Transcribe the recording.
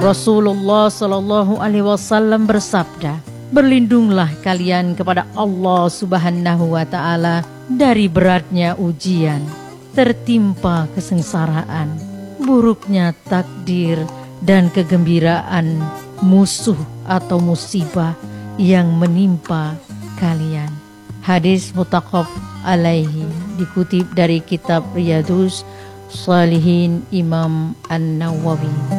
Rasulullah Shallallahu Alaihi Wasallam bersabda, berlindunglah kalian kepada Allah Subhanahu Wa Taala dari beratnya ujian, tertimpa kesengsaraan, buruknya takdir, dan kegembiraan musuh atau musibah yang menimpa kalian. Hadis muttafaq alaihi, dikutip dari kitab Riyadhus Shalihin Imam An-Nawawi.